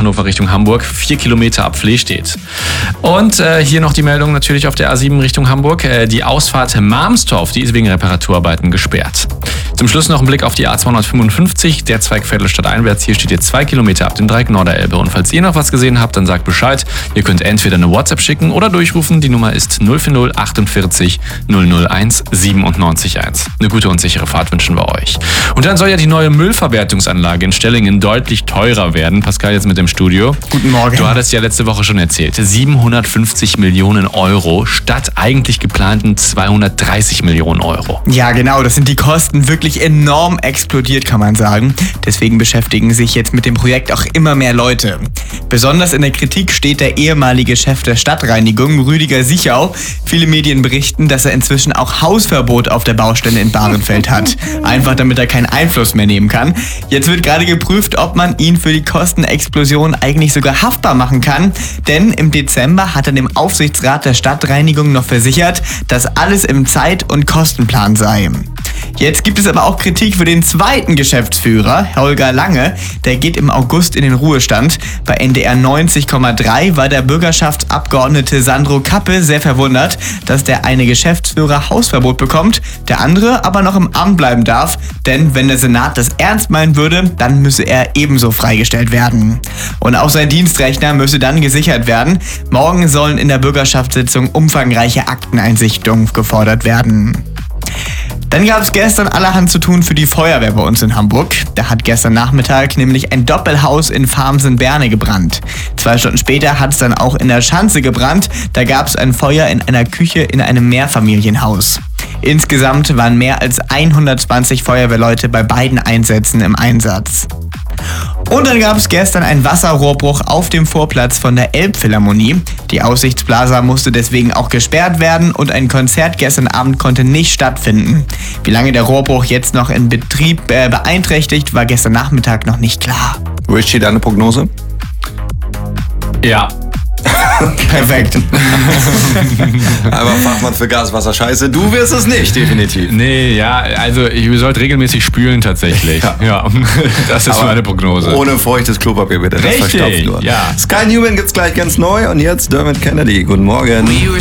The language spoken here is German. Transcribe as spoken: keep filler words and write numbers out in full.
Hannover Richtung Hamburg, vier Kilometer ab Flehstedt. Und äh, hier noch die Meldung natürlich auf der A sieben Richtung Hamburg. Äh, die Ausfahrt Malmstorf, die ist wegen Reparaturarbeiten gesperrt. Zum Schluss noch ein Blick auf die A zweihundertfünfundfünfzig, der Zweig Vettelstadt einwärts. Hier steht ihr zwei Kilometer ab dem Dreieck Norderelbe. Und falls ihr noch was gesehen habt, dann sagt Bescheid. Ihr könnt entweder eine WhatsApp schicken oder durchrufen. Die Nummer ist null vier null achtundvierzig null null eins siebenundneunzig eins. Eine gute und sichere Fahrt wünschen wir euch. Und dann soll ja die neue Müllverwertungsanlage in Stellingen deutlich teurer werden. Pascal jetzt mit dem Studio. Guten Morgen. Du hattest ja letzte Woche schon erzählt. siebenhundertfünfzig Millionen Euro statt eigentlich geplanten zweihundertdreißig Millionen Euro. Ja, genau. Das sind die Kosten wirklich enorm explodiert, kann man sagen. Deswegen beschäftigen sich jetzt mit dem Projekt auch immer mehr Leute. Besonders in der Kritik steht der ehemalige Chef der Stadtreinigung, Rüdiger Sichau. Viele Medien berichten, dass er inzwischen auch Hausverbot auf der Baustelle in Bahrenfeld hat. Einfach damit er keinen Einfluss mehr nehmen kann. Jetzt wird gerade geprüft, ob man ihn für die Kostenexplosion eigentlich sogar haftbar machen kann. Denn im Dezember hat er dem Aufsichtsrat der Stadtreinigung noch versichert, dass alles im Zeit- und Kostenplan sei. Jetzt gibt es aber auch Kritik für den zweiten Geschäftsführer, Holger Lange. Der geht im August in den Ruhestand. Bei N D R neunzig Komma drei war der Bürgerschaftsabgeordnete Sandro Kappe sehr verwundert, dass der eine Geschäftsführer Hausverbot bekommt, der andere aber noch im Amt bleiben darf. Denn wenn der Senat das ernst meinen würde, dann müsse er ebenso freigestellt werden. Und auch sein Dienstrechner müsse dann gesichert werden. Morgen sollen in der Bürgerschaftssitzung umfangreiche Akteneinsichtungen gefordert werden. Dann gab es gestern allerhand zu tun für die Feuerwehr bei uns in Hamburg. Da hat gestern Nachmittag nämlich ein Doppelhaus in Farmsen-Berne gebrannt. Zwei Stunden später hat es dann auch in der Schanze gebrannt. Da gab es ein Feuer in einer Küche in einem Mehrfamilienhaus. Insgesamt waren mehr als hundertzwanzig Feuerwehrleute bei beiden Einsätzen im Einsatz. Und dann gab es gestern einen Wasserrohrbruch auf dem Vorplatz von der Elbphilharmonie. Die Aussichtsplaza musste deswegen auch gesperrt werden und ein Konzert gestern Abend konnte nicht stattfinden. Wie lange der Rohrbruch jetzt noch in Betrieb äh, beeinträchtigt, war gestern Nachmittag noch nicht klar. Wo steht deine Prognose? Ja. Perfekt. Aber Fachmann für Gas, Wasser, Scheiße, du wirst es nicht, definitiv. Nee, ja, also ich sollte regelmäßig spülen tatsächlich. Ja, ja. Das ist Aber meine Prognose. Ohne feuchtes Klopapier bitte, das Richtig, verstopft nur. ja. Sky Newman gibt's gleich ganz neu und jetzt Dermot Kennedy. Guten Morgen.